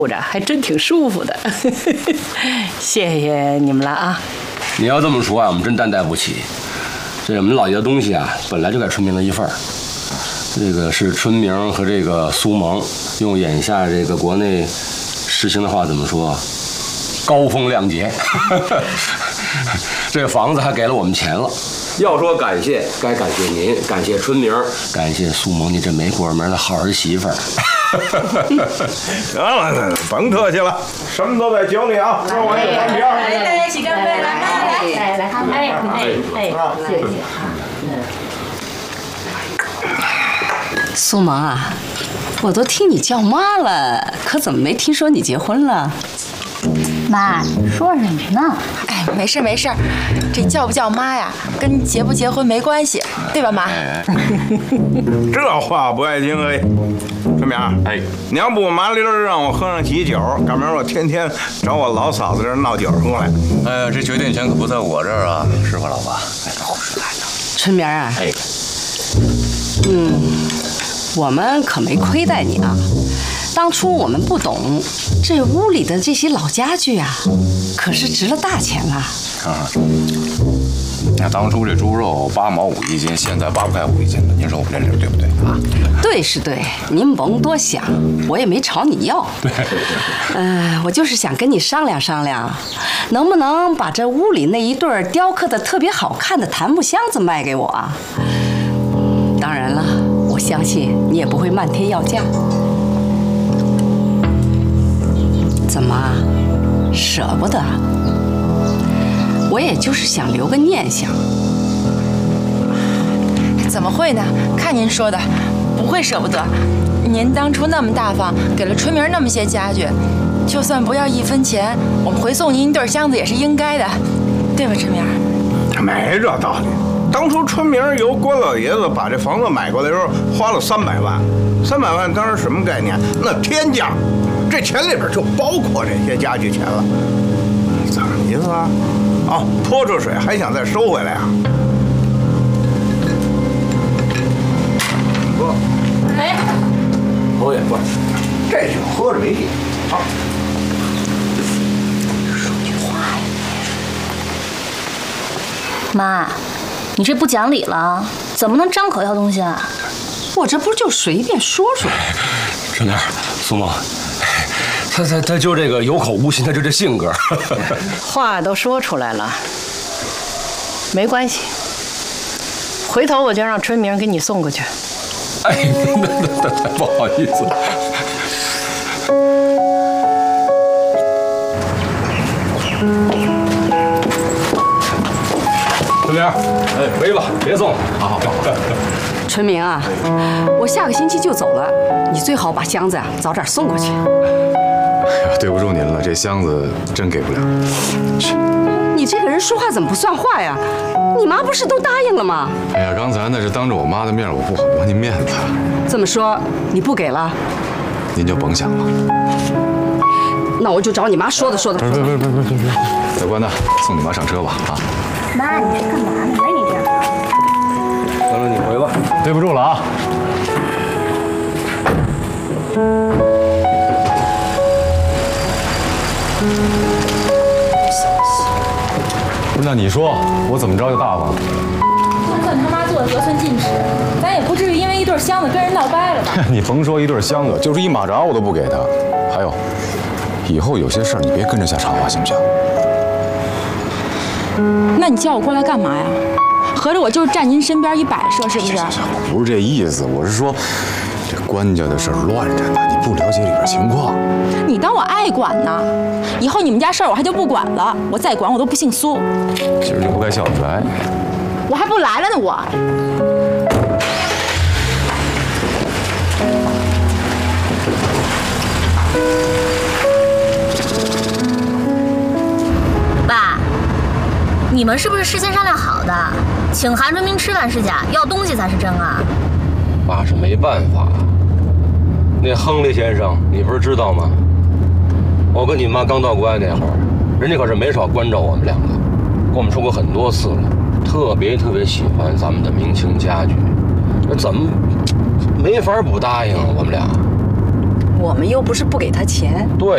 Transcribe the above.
着还真挺舒服的。谢谢你们了啊！ 你要这么说啊，我们真担待不起。这我们老爷的东西啊，本来就给春明的一份儿。这个是春明和这个苏萌用眼下这个国内实行的话怎么说？高风亮节。这房子还给了我们钱了。要说感谢，该感谢您，感谢春明，感谢苏萌，你这没过门的好儿媳妇儿。 行了，甭客气了，什么都得教你啊！让我也干瓶！ 来，大家一起干杯！来，谢谢。 苏萌啊，我都听你叫妈了，可怎么没听说你结婚了？ 妈，你说什么呢？ 哎，没事没事，这叫不叫妈呀，跟结不结婚没关系，对吧妈？ 这话不爱听哎。春明，哎，你要不麻溜让我喝上几酒，赶明儿我天天找我老嫂子这儿闹酒出来。 哎呀，这决定权可不在我这儿啊，是吧，老爸？哎，好实在呢。 春明啊， 哎， 我们可没亏待你啊。当初我们不懂，这屋里的这些老家具啊，可是值了大钱了。 啊，那当初这猪肉8毛5一斤，现在8块5一斤了，您说我们这理对不对啊？ 对是对，您甭多想，我也没朝你要。对，我就是想跟你商量商量，能不能把这屋里那一对雕刻的特别好看的檀木箱子卖给我啊？当然了，我相信你也不会漫天要价。怎么，舍不得？我也就是想留个念想。 怎么会呢？看您说的，不会舍不得。您当初那么大方，给了春明那么些家具，就算不要1分钱，我们回送您一对箱子也是应该的，对吧，春明？ 没这道理。当初春明由关老爷子把这房子买过来的时候，花了300万，300万当时什么概念？那天价。这钱里边就包括这些家具钱了，怎么意思啊？啊，泼出水还想再收回来啊？喝， 哎， 我也不，这酒喝着没劲啊。 说句话呀，妈，你这不讲理了，怎么能张口要东西啊？ 我这不就随便说说。 春明，苏萌。他就这个有口无心，他就这性格。 话都说出来了，没关系，回头我就让春明给你送过去。 哎，那不好意思。春明，哎，背吧，别送了。好。 春明啊，我下个星期就走了，你最好把箱子啊早点送过去。 对不住您了，这箱子真给不了。 你这个人说话怎么不算话呀？你妈不是都答应了吗？ 哎呀，刚才那是当着我妈的面，我不好驳您面子。 这么说，你不给了？ 您就甭想了。 那我就找你妈说的。别， 小关呢，送你妈上车吧啊！ 妈，你这干嘛呢？没你这样。 行了，你回吧。 对不住了啊。那你说我怎么着就大方了？ 就算他妈做的得寸进尺，咱也不至于因为一对箱子跟人闹掰了吧？ 你甭说一对箱子，就是一马扎我都不给他。还有，以后有些事儿你别跟着瞎插话，行不行？ 那你叫我过来干嘛呀？合着我就是站您身边一摆设，是不是？ 我不是这意思，我是说，这关家的事儿乱着呢，你不了解里边情况。 你当我爱管呢？以后你们家事儿我还就不管了，我再管我都不姓苏。 今儿就不该笑出来。 我还不来了呢，我。 爸，你们是不是事先商量好的？请韩春明吃饭是假，要东西才是真啊？ 爸是没办法。那亨利先生，你不是知道吗？我跟你妈刚到国外那会儿，人家可是没少关照我们两个，跟我们说过很多次了，特别喜欢咱们的明清家具，那怎么没法不答应啊？我们俩， 我们又不是不给他钱。 对